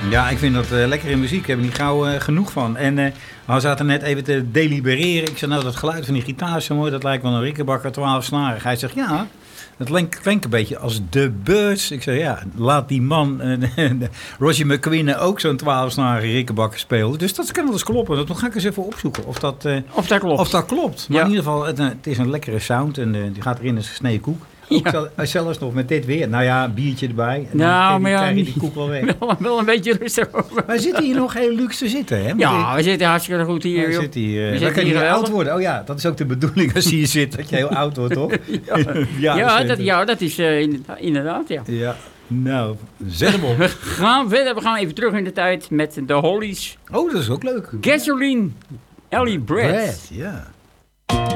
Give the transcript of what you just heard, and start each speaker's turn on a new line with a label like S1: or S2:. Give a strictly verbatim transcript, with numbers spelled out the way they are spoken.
S1: Ja, ik vind dat uh, lekkere muziek. Ik heb er niet gauw uh, genoeg van. En uh, we zaten net even te delibereren. Ik zei, nou, dat geluid van die gitaar is zo mooi. Dat lijkt wel een Rickenbacker twaalf snarig. Hij zegt, ja, dat klinkt een beetje als The Birds. Ik zeg, ja, laat die man, uh, Roger McQueen, ook zo'n twaalf snarige Rickenbacker spelen. Dus dat kan wel eens kloppen. Dan ga ik eens even opzoeken of dat, uh,
S2: of dat klopt.
S1: Of dat klopt. Maar ja. In ieder geval, het, het is een lekkere sound. En uh, die gaat erin als gesneden koek. Ook ja. Zelfs nog met dit weer. Nou ja, biertje erbij. En
S2: nou,
S1: dan
S2: maar ja,
S1: krijg je die koek wel weg.
S2: Wel, wel een beetje rustig over.
S1: Wij zitten hier nog heel luxe zitten, hè?
S2: Ja, dit... we zitten hartstikke goed hier.
S1: We zitten hier. We zitten hier oud worden. Oh ja, dat is ook de bedoeling als je hier zit. Dat je heel oud wordt, toch?
S2: ja, ja, ja, dat, ja, dat is uh, inderdaad, ja.
S1: Ja. Nou, zet hem op.
S2: We gaan verder. We gaan even terug in de tijd met de Hollies.
S1: Oh, dat is ook leuk.
S2: Gasoline. Ellie Brett.
S1: Brett, ja.